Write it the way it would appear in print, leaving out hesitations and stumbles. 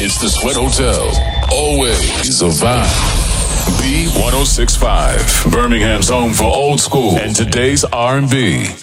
It's the Sweat Hotel. Always a vibe. B1065, Birmingham's home for old school and today's R&B.